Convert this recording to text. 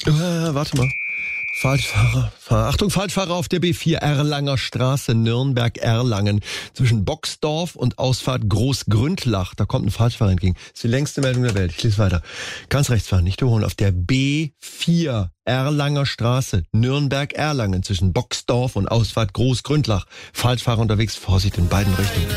Warte mal. Falschfahrer. Achtung, Falschfahrer auf der B4 Erlanger Straße, Nürnberg-Erlangen. Zwischen Boxdorf und Ausfahrt Großgründlach. Da kommt ein Falschfahrer entgegen. Das ist die längste Meldung der Welt. Ich lese weiter. Ganz rechts fahren, nicht überholen. Auf der B4 Erlanger Straße, Nürnberg-Erlangen. Zwischen Boxdorf und Ausfahrt Großgründlach. Falschfahrer unterwegs. Vorsicht in beiden Richtungen.